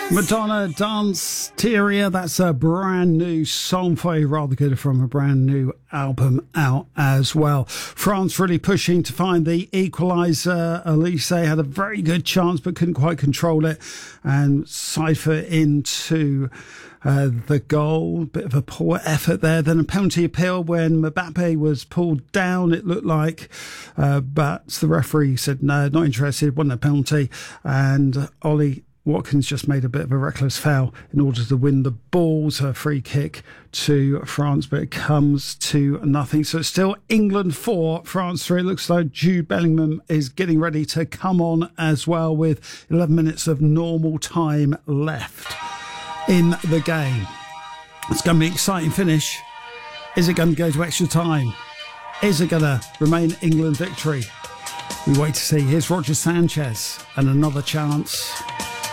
Madonna Dance Teria, that's a brand new song for you, rather good, from a brand new album out as well. France really pushing to find the equaliser. Elise had a very good chance but couldn't quite control it and cipher into the goal. Bit of a poor effort there. Then a penalty appeal when Mbappe was pulled down, it looked like, but the referee said no, not interested, wasn't a penalty, and Ollie Watkins just made a bit of a reckless foul in order to win the ball. So a free kick to France, but it comes to nothing. So it's still England 4, France 3. It looks like Jude Bellingham is getting ready to come on as well with 11 minutes of normal time left in the game. It's going to be an exciting finish. Is it going to go to extra time? Is it going to remain England victory? We wait to see. Here's Roger Sanchez and another chance.